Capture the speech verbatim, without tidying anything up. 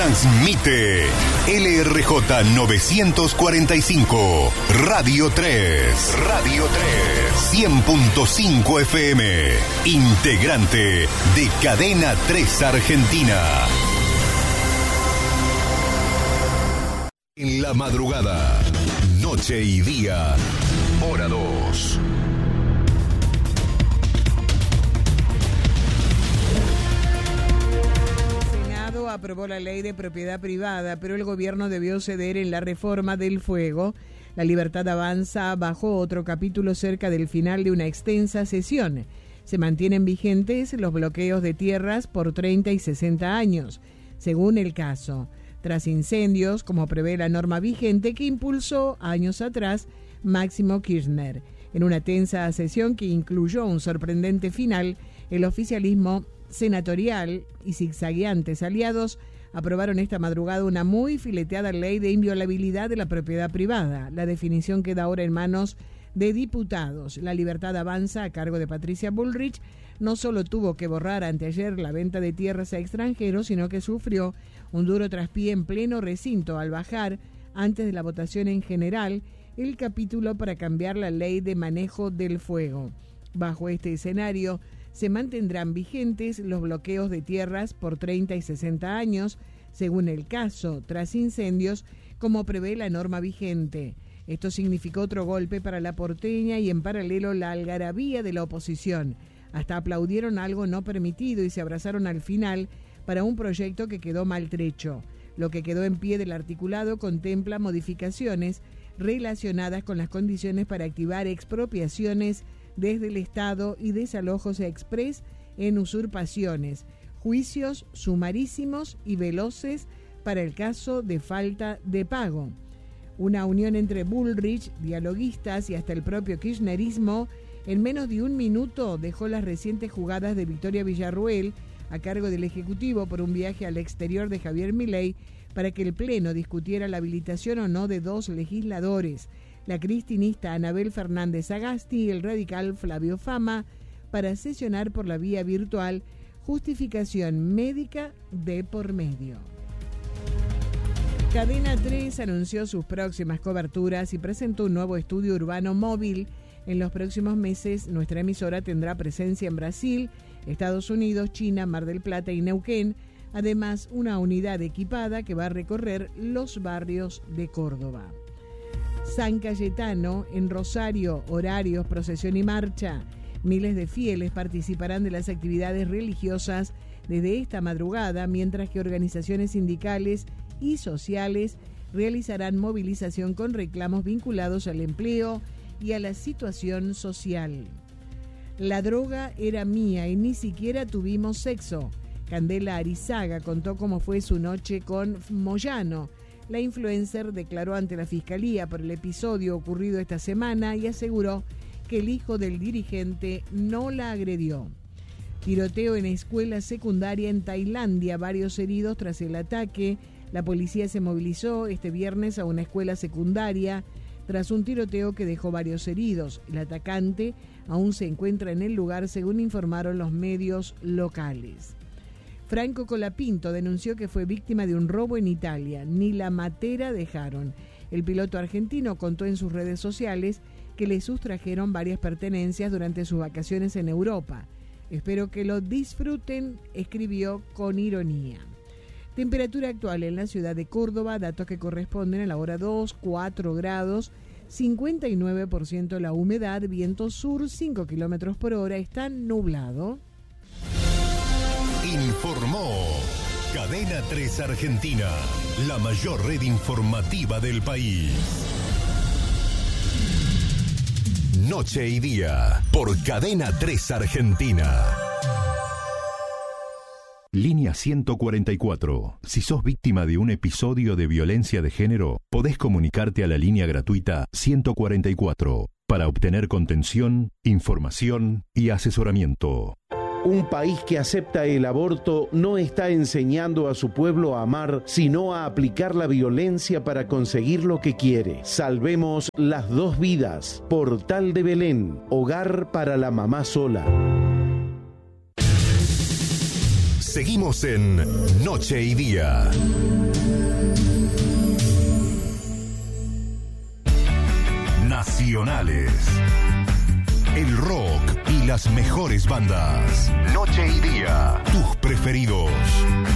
Transmite L R J novecientos cuarenta y cinco, Radio tres, Radio tres, cien punto cinco F M, integrante de Cadena tres Argentina. En la madrugada, noche y día, hora dos. Aprobó la ley de propiedad privada, pero el gobierno debió ceder en la reforma del fuego. La Libertad Avanza bajó otro capítulo cerca del final de una extensa sesión. Se mantienen vigentes los bloqueos de tierras por treinta y sesenta años, según el caso, tras incendios, como prevé la norma vigente que impulsó años atrás Máximo Kirchner. En una tensa sesión que incluyó un sorprendente final, el oficialismo senatorial y zigzagueantes aliados aprobaron esta madrugada una muy fileteada ley de inviolabilidad de la propiedad privada. La definición queda ahora en manos de diputados. La Libertad Avanza, a cargo de Patricia Bullrich, no solo tuvo que borrar anteayer la venta de tierras a extranjeros, sino que sufrió un duro traspié en pleno recinto al bajar, antes de la votación en general, el capítulo para cambiar la ley de manejo del fuego. Bajo este escenario, se mantendrán vigentes los bloqueos de tierras por treinta y sesenta años, según el caso, tras incendios, como prevé la norma vigente. Esto significó otro golpe para la porteña y en paralelo la algarabía de la oposición. Hasta aplaudieron algo no permitido y se abrazaron al final para un proyecto que quedó maltrecho. Lo que quedó en pie del articulado contempla modificaciones relacionadas con las condiciones para activar expropiaciones desde el Estado y desalojos express en usurpaciones, juicios sumarísimos y veloces para el caso de falta de pago. Una unión entre Bullrich, dialoguistas y hasta el propio kirchnerismo en menos de un minuto dejó las recientes jugadas de Victoria Villarruel a cargo del Ejecutivo por un viaje al exterior de Javier Milei para que el Pleno discutiera la habilitación o no de dos legisladores, la cristinista Anabel Fernández Agasti y el radical Flavio Fama, para sesionar por la vía virtual, justificación médica de por medio. Cadena tres anunció sus próximas coberturas y presentó un nuevo estudio urbano móvil. En los próximos meses, nuestra emisora tendrá presencia en Brasil, Estados Unidos, China, Mar del Plata y Neuquén, además una unidad equipada que va a recorrer los barrios de Córdoba. San Cayetano, en Rosario, horarios, procesión y marcha. Miles de fieles participarán de las actividades religiosas desde esta madrugada, mientras que organizaciones sindicales y sociales realizarán movilización con reclamos vinculados al empleo y a la situación social. La droga era mía y ni siquiera tuvimos sexo. Candela Arizaga contó cómo fue su noche con Moyano. La influencer declaró ante la Fiscalía por el episodio ocurrido esta semana y aseguró que el hijo del dirigente no la agredió. Tiroteo en escuela secundaria en Tailandia, varios heridos tras el ataque. La policía se movilizó este viernes a una escuela secundaria tras un tiroteo que dejó varios heridos. El atacante aún se encuentra en el lugar, según informaron los medios locales. Franco Colapinto denunció que fue víctima de un robo en Italia. Ni la matera dejaron. El piloto argentino contó en sus redes sociales que le sustrajeron varias pertenencias durante sus vacaciones en Europa. Espero que lo disfruten, escribió con ironía. Temperatura actual en la ciudad de Córdoba, datos que corresponden a la hora dos, cuatro grados, cincuenta y nueve por ciento la humedad, viento sur cinco kilómetros por hora, está nublado. Informó Cadena tres Argentina, la mayor red informativa del país. Noche y día, por Cadena tres Argentina. Línea ciento cuarenta y cuatro. Si sos víctima de un episodio de violencia de género, podés comunicarte a la línea gratuita ciento cuarenta y cuatro para obtener contención, información y asesoramiento. Un país que acepta el aborto no está enseñando a su pueblo a amar, sino a aplicar la violencia para conseguir lo que quiere. Salvemos las dos vidas. Portal de Belén, hogar para la mamá sola. Seguimos en Noche y Día. Nacionales. El rock y las mejores bandas. Noche y Día. Tus preferidos.